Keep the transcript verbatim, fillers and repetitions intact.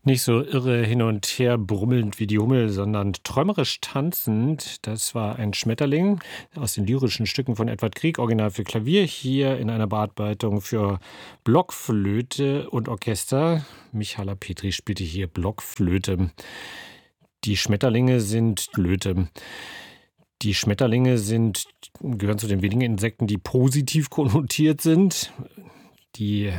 Nicht so irre hin und her brummelnd wie die Hummel, sondern träumerisch tanzend. Das war ein Schmetterling aus den lyrischen Stücken von Edvard Grieg, original für Klavier, hier in einer Bearbeitung für Blockflöte und Orchester. Michala Petri spielte hier Blockflöte. Die Schmetterlinge sind Flöte. Die Schmetterlinge sind, gehören zu den wenigen Insekten, die positiv konnotiert sind. Die